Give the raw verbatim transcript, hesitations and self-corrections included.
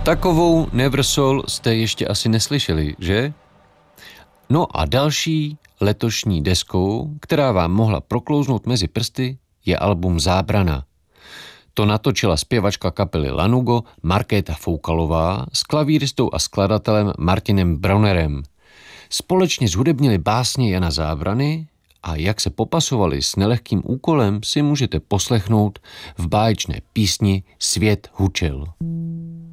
Takovou Never Soul jste ještě asi neslyšeli, že? No a další letošní deskou, která vám mohla proklouznout mezi prsty, je album Zábrana. To natočila zpěvačka kapely Lanugo Markéta Foukalová s klavíristou a skladatelem Martinem Braunerem. Společně zhudebnili básně Jana Zábrany a jak se popasovali s nelehkým úkolem, si můžete poslechnout v báječné písni Svět hučel.